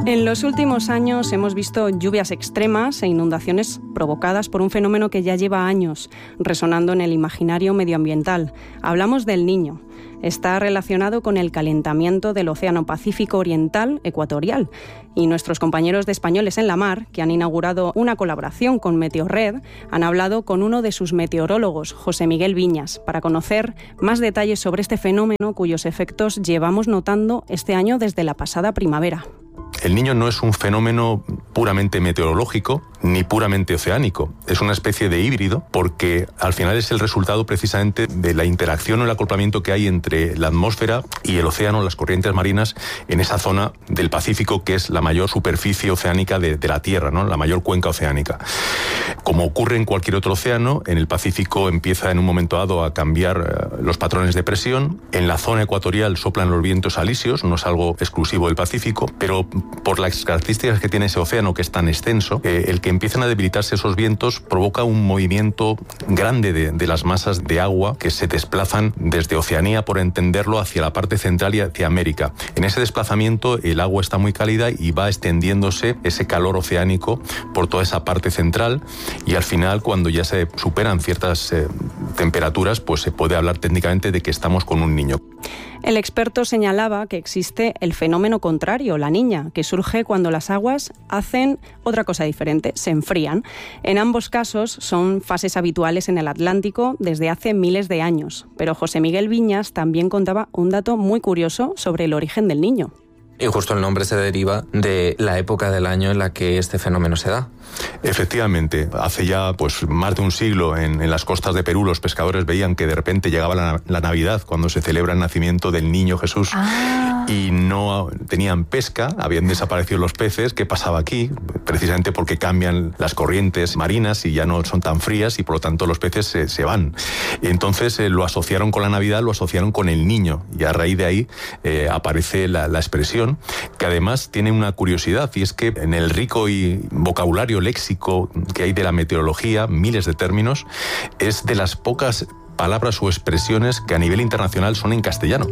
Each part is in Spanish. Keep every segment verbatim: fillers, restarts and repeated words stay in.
En los últimos años hemos visto lluvias extremas e inundaciones provocadas por un fenómeno que ya lleva años resonando en el imaginario medioambiental. Hablamos del Niño. Está relacionado con el calentamiento del Océano Pacífico Oriental Ecuatorial. Y nuestros compañeros de Españoles en la Mar, que han inaugurado una colaboración con Meteorred, han hablado con uno de sus meteorólogos, José Miguel Viñas, para conocer más detalles sobre este fenómeno cuyos efectos llevamos notando este año desde la pasada primavera. El Niño no es un fenómeno puramente meteorológico ni puramente oceánico. Es una especie de híbrido porque al final es el resultado precisamente de la interacción o el acoplamiento que hay entre la atmósfera y el océano, las corrientes marinas, en esa zona del Pacífico que es la mayor superficie oceánica de, de la Tierra, ¿no? La mayor cuenca oceánica. Como ocurre en cualquier otro océano, en el Pacífico empieza en un momento dado a cambiar uh, los patrones de presión. En la zona ecuatorial soplan los vientos alisios, no es algo exclusivo del Pacífico, pero por las características que tiene ese océano que es tan extenso, eh, el que empiezan a debilitarse esos vientos provoca un movimiento grande de, de las masas de agua que se desplazan desde Oceanía, por entenderlo, hacia la parte central y hacia América. En ese desplazamiento el agua está muy cálida y va extendiéndose ese calor oceánico por toda esa parte central y al final, cuando ya se superan ciertas eh, temperaturas, pues se puede hablar técnicamente de que estamos con un niño. El experto señalaba que existe el fenómeno contrario, la niña, que surge cuando las aguas hacen otra cosa diferente, se enfrían. En ambos casos son fases habituales en el Atlántico desde hace miles de años. Pero José Miguel Viñas también contaba un dato muy curioso sobre el origen del Niño. Y justo el nombre se deriva de la época del año en la que este fenómeno se da. Efectivamente, hace ya pues más de un siglo en, en las costas de Perú los pescadores veían que de repente llegaba la, la Navidad, cuando se celebra el nacimiento del niño Jesús, ah. y no tenían pesca, habían desaparecido los peces. ¿Qué pasaba aquí? Precisamente porque cambian las corrientes marinas y ya no son tan frías y por lo tanto los peces se, se van. Entonces eh, lo asociaron con la Navidad, lo asociaron con el niño y a raíz de ahí eh, aparece la, la expresión, que además tiene una curiosidad, y es que en el rico y vocabulario léxico que hay de la meteorología, miles de términos, es de las pocas palabras o expresiones que a nivel internacional son en castellano.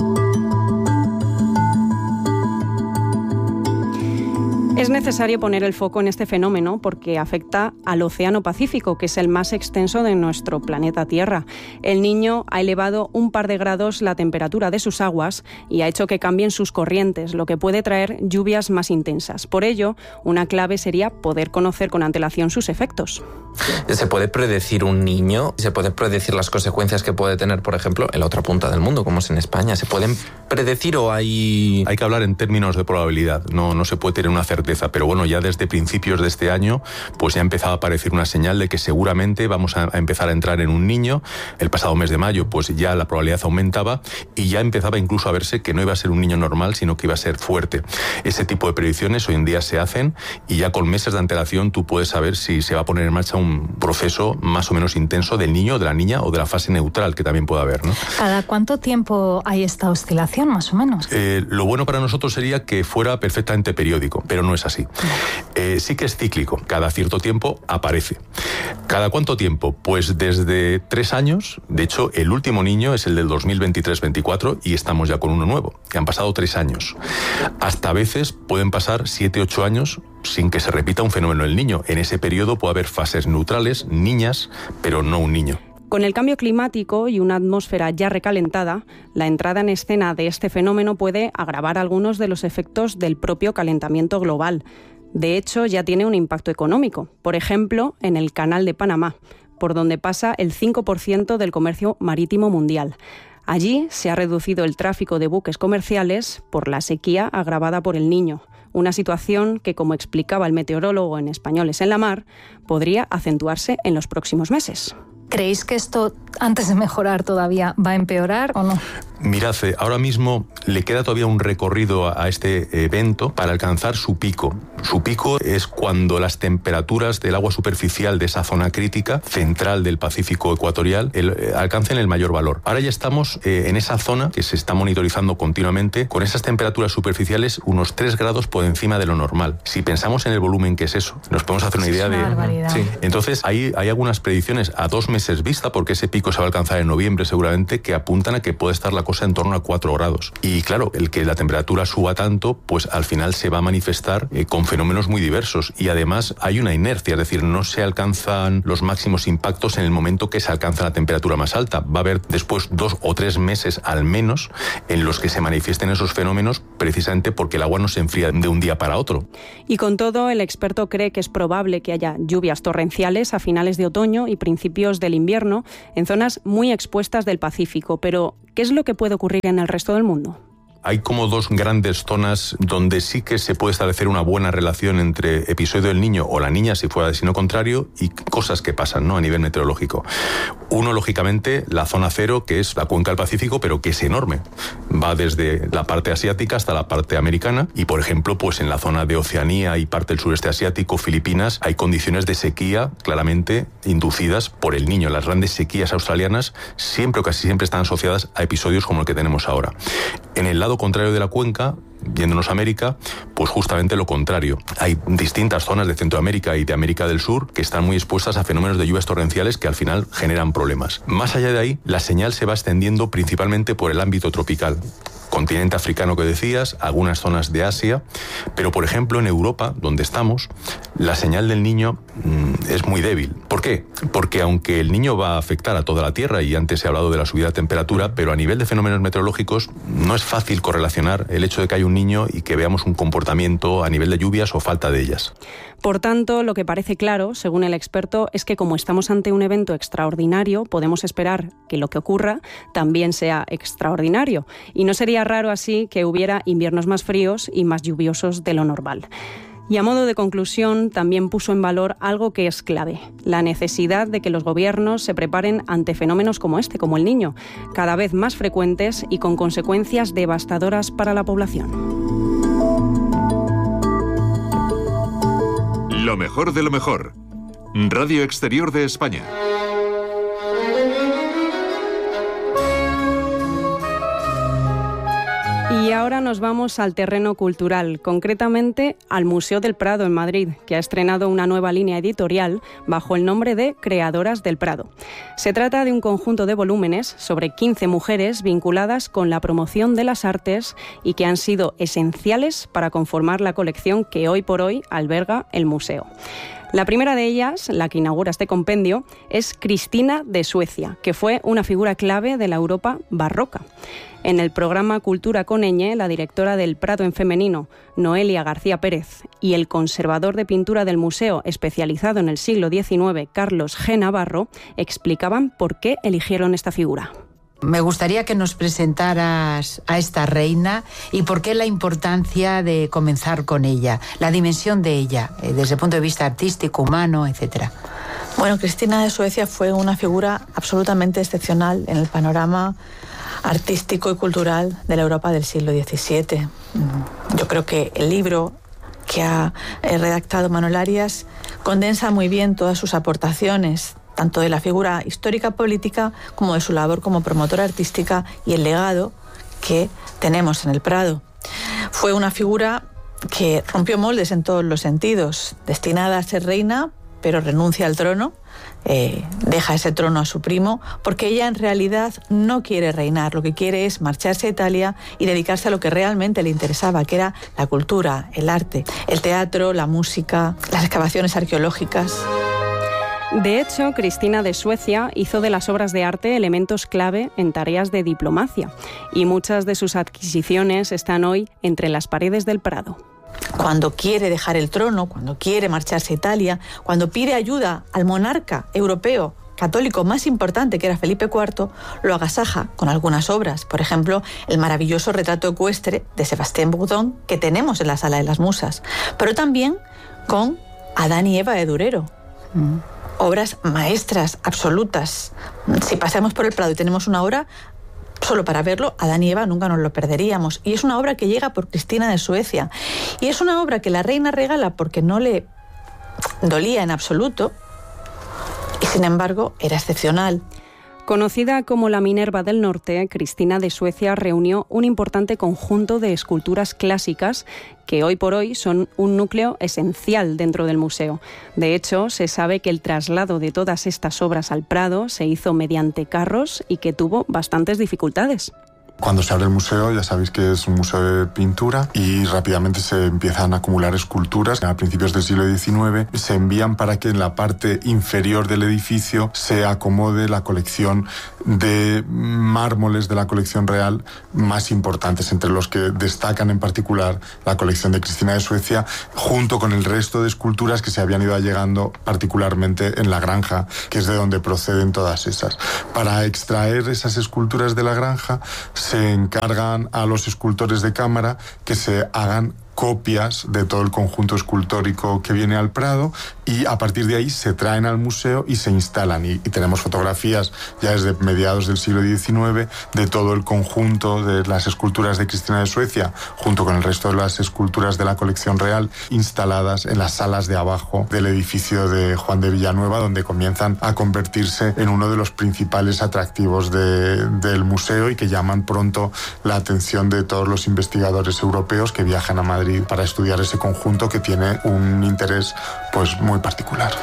Es necesario poner el foco en este fenómeno porque afecta al Océano Pacífico, que es el más extenso de nuestro planeta Tierra. El Niño ha elevado un par de grados la temperatura de sus aguas y ha hecho que cambien sus corrientes, lo que puede traer lluvias más intensas. Por ello, una clave sería poder conocer con antelación sus efectos. ¿Se puede predecir un niño? ¿Se puede predecir las consecuencias que puede tener, por ejemplo, en la otra punta del mundo, como es en España? ¿Se pueden predecir o hay...? Hay que hablar en términos de probabilidad, no, no se puede tener una certeza, pero bueno, ya desde principios de este año pues ya ha empezado a aparecer una señal de que seguramente vamos a, a empezar a entrar en un niño. El pasado mes de mayo pues ya la probabilidad aumentaba y ya empezaba incluso a verse que no iba a ser un niño normal, sino que iba a ser fuerte. Ese tipo de predicciones hoy en día se hacen y ya con meses de antelación tú puedes saber si se va a poner en marcha un proceso más o menos intenso del niño, de la niña o de la fase neutral que también puede haber, ¿no? ¿Cada cuánto tiempo hay esta oscilación, más o menos? Eh, lo bueno para nosotros sería que fuera perfectamente periódico, pero no es así. Eh, sí que es cíclico, cada cierto tiempo aparece. ¿Cada cuánto tiempo? Pues desde tres años, de hecho el último niño es el del dos mil veintitrés veinticuatro y estamos ya con uno nuevo, que han pasado tres años. Hasta a veces pueden pasar siete, ocho años sin que se repita un fenómeno del Niño. En ese periodo puede haber fases neutrales, niñas, pero no un niño. Con el cambio climático y una atmósfera ya recalentada, la entrada en escena de este fenómeno puede agravar algunos de los efectos del propio calentamiento global. De hecho, ya tiene un impacto económico. Por ejemplo, en el Canal de Panamá, por donde pasa el cinco por ciento del comercio marítimo mundial. Allí se ha reducido el tráfico de buques comerciales por la sequía agravada por el Niño. Una situación que, como explicaba el meteorólogo en Españoles en la Mar, podría acentuarse en los próximos meses. ¿Creéis que esto, antes de mejorar todavía, va a empeorar o no? Mirad, ahora mismo le queda todavía un recorrido a este evento para alcanzar su pico. Su pico es cuando las temperaturas del agua superficial de esa zona crítica central del Pacífico ecuatorial el, eh, alcancen el mayor valor. Ahora ya estamos eh, en esa zona que se está monitorizando continuamente con esas temperaturas superficiales unos tres grados por encima de lo normal. Si pensamos en el volumen que es eso, nos podemos hacer una idea es una de... barbaridad. Sí. Entonces hay, hay algunas predicciones a dos meses vista, porque ese pico se va a alcanzar en noviembre seguramente, que apuntan a que puede estar la cosa cosa en torno a cuatro grados. Y claro, el que la temperatura suba tanto, pues al final se va a manifestar eh, con fenómenos muy diversos. Y además hay una inercia, es decir, no se alcanzan los máximos impactos en el momento que se alcanza la temperatura más alta. Va a haber después dos o tres meses al menos en los que se manifiesten esos fenómenos, precisamente porque el agua no se enfría de un día para otro. Y con todo, el experto cree que es probable que haya lluvias torrenciales a finales de otoño y principios del invierno en zonas muy expuestas del Pacífico. Pero, ¿qué es lo que puede ocurrir en el resto del mundo? Hay como dos grandes zonas donde sí que se puede establecer una buena relación entre episodio del niño o la niña, si fuera de signo contrario, y cosas que pasan, ¿no?, a nivel meteorológico. Uno, lógicamente, la zona cero, que es la cuenca del Pacífico, pero que es enorme. Va desde la parte asiática hasta la parte americana y, por ejemplo, pues en la zona de Oceanía y parte del sureste asiático, Filipinas, hay condiciones de sequía claramente inducidas por el niño. Las grandes sequías australianas siempre o casi siempre están asociadas a episodios como el que tenemos ahora. En el lado contrario de la cuenca, yéndonos a América, pues justamente lo contrario. Hay distintas zonas de Centroamérica y de América del Sur que están muy expuestas a fenómenos de lluvias torrenciales que al final generan problemas. Más allá de ahí, la señal se va extendiendo principalmente por el ámbito tropical. Continente africano que decías, algunas zonas de Asia, pero por ejemplo en Europa, donde estamos, la señal del niño mmm, es muy débil. ¿Por qué? Porque aunque el niño va a afectar a toda la Tierra, y antes he hablado de la subida de temperatura, pero a nivel de fenómenos meteorológicos no es fácil correlacionar el hecho de que hay un niño y que veamos un comportamiento a nivel de lluvias o falta de ellas. Por tanto, lo que parece claro, según el experto, es que como estamos ante un evento extraordinario, podemos esperar que lo que ocurra también sea extraordinario. Y no sería raro así que hubiera inviernos más fríos y más lluviosos de lo normal. Y a modo de conclusión, también puso en valor algo que es clave, la necesidad de que los gobiernos se preparen ante fenómenos como este, como el Niño, cada vez más frecuentes y con consecuencias devastadoras para la población. Lo mejor de lo mejor. Radio Exterior de España. Y ahora nos vamos al terreno cultural, concretamente al Museo del Prado en Madrid, que ha estrenado una nueva línea editorial bajo el nombre de Creadoras del Prado. Se trata de un conjunto de volúmenes sobre quince mujeres vinculadas con la promoción de las artes y que han sido esenciales para conformar la colección que hoy por hoy alberga el museo. La primera de ellas, la que inaugura este compendio, es Cristina de Suecia, que fue una figura clave de la Europa barroca. En el programa Cultura con ñ, la directora del Prado en femenino, Noelia García Pérez, y el conservador de pintura del museo especializado en el siglo diecinueve, Carlos G. Navarro, explicaban por qué eligieron esta figura. Me gustaría que nos presentaras a esta reina y por qué la importancia de comenzar con ella, la dimensión de ella, desde el punto de vista artístico, humano, etcétera. Bueno, Cristina de Suecia fue una figura absolutamente excepcional en el panorama artístico y cultural de la Europa del siglo diecisiete. Yo creo que el libro que ha redactado Manuel Arias condensa muy bien todas sus aportaciones, tanto de la figura histórica política como de su labor como promotora artística y el legado que tenemos en el Prado. Fue una figura que rompió moldes en todos los sentidos, destinada a ser reina, pero renuncia al trono, eh, deja ese trono a su primo, porque ella en realidad no quiere reinar, lo que quiere es marcharse a Italia y dedicarse a lo que realmente le interesaba, que era la cultura, el arte, el teatro, la música, las excavaciones arqueológicas. De hecho, Cristina de Suecia hizo de las obras de arte elementos clave en tareas de diplomacia, y muchas de sus adquisiciones están hoy entre las paredes del Prado. Cuando quiere dejar el trono, cuando quiere marcharse a Italia, cuando pide ayuda al monarca europeo católico más importante, que era Felipe cuarto, lo agasaja con algunas obras. Por ejemplo, el maravilloso retrato ecuestre de Sebastián Bourdon, que tenemos en la Sala de las Musas, pero también con Adán y Eva de Durero. Mm. Obras maestras, absolutas. Si pasamos por el Prado y tenemos una obra, solo para verlo, Adán y Eva nunca nos lo perderíamos. Y es una obra que llega por Cristina de Suecia. Y es una obra que la reina regala porque no le dolía en absoluto, y sin embargo era excepcional. Conocida como la Minerva del Norte, Cristina de Suecia reunió un importante conjunto de esculturas clásicas que hoy por hoy son un núcleo esencial dentro del museo. De hecho, se sabe que el traslado de todas estas obras al Prado se hizo mediante carros y que tuvo bastantes dificultades. Cuando se abre el museo, ya sabéis que es un museo de pintura y rápidamente se empiezan a acumular esculturas. A principios del siglo diecinueve se envían para que en la parte inferior del edificio se acomode la colección de mármoles de la colección real más importantes, entre los que destacan en particular la colección de Cristina de Suecia, junto con el resto de esculturas que se habían ido allegando particularmente en la granja, que es de donde proceden todas esas. Para extraer esas esculturas de la granja se encargan a los escultores de cámara que se hagan copias de todo el conjunto escultórico que viene al Prado, y a partir de ahí se traen al museo y se instalan, y, y tenemos fotografías ya desde mediados del siglo diecinueve de todo el conjunto de las esculturas de Cristina de Suecia junto con el resto de las esculturas de la colección real instaladas en las salas de abajo del edificio de Juan de Villanueva, donde comienzan a convertirse en uno de los principales atractivos de, del museo y que llaman pronto la atención de todos los investigadores europeos que viajan a Madrid para estudiar ese conjunto que tiene un interés pues muy particular.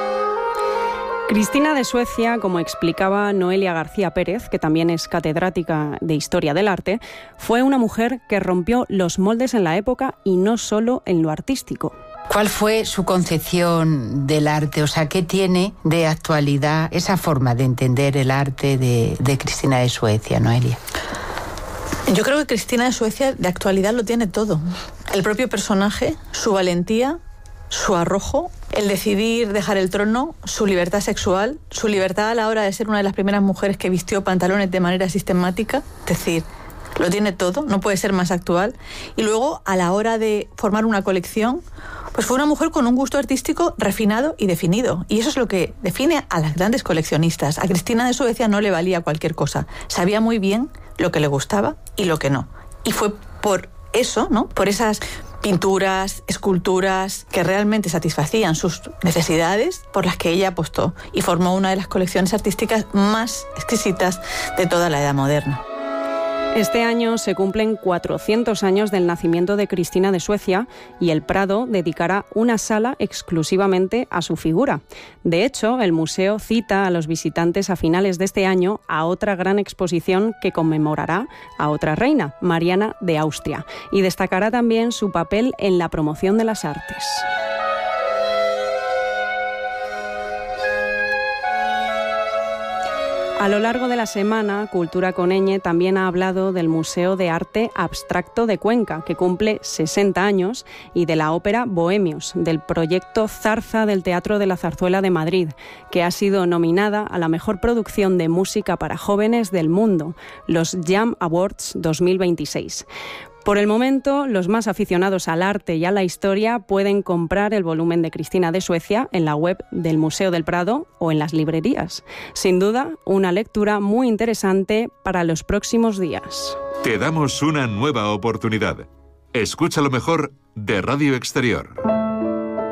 Cristina de Suecia, como explicaba Noelia García Pérez, que también es catedrática de Historia del Arte, fue una mujer que rompió los moldes en la época y no solo en lo artístico. ¿Cuál fue su concepción del arte? O sea, ¿qué tiene de actualidad esa forma de entender el arte de, de Cristina de Suecia, Noelia? Yo creo que Cristina de Suecia de actualidad lo tiene todo. El propio personaje, su valentía, su arrojo, el decidir dejar el trono, su libertad sexual, su libertad a la hora de ser una de las primeras mujeres que vistió pantalones de manera sistemática. Es decir, lo tiene todo, no puede ser más actual. Y luego, a la hora de formar una colección, pues fue una mujer con un gusto artístico refinado y definido. Y eso es lo que define a las grandes coleccionistas. A Cristina de Suecia no le valía cualquier cosa. Sabía muy bien lo que le gustaba y lo que no. Y fue por eso, ¿no? Por esas pinturas, esculturas que realmente satisfacían sus necesidades, por las que ella apostó y formó una de las colecciones artísticas más exquisitas de toda la Edad Moderna. Este año se cumplen cuatrocientos años del nacimiento de Cristina de Suecia y el Prado dedicará una sala exclusivamente a su figura. De hecho, el museo cita a los visitantes a finales de este año a otra gran exposición que conmemorará a otra reina, Mariana de Austria, y destacará también su papel en la promoción de las artes. A lo largo de la semana, Cultura con ñ también ha hablado del Museo de Arte Abstracto de Cuenca, que cumple sesenta años, y de la ópera Bohemios, del proyecto Zarza del Teatro de la Zarzuela de Madrid, que ha sido nominada a la mejor producción de música para jóvenes del mundo, los Jam Awards dos mil veintiséis. Por el momento, los más aficionados al arte y a la historia pueden comprar el volumen de Cristina de Suecia en la web del Museo del Prado o en las librerías. Sin duda, una lectura muy interesante para los próximos días. Te damos una nueva oportunidad. Escucha lo mejor de Radio Exterior.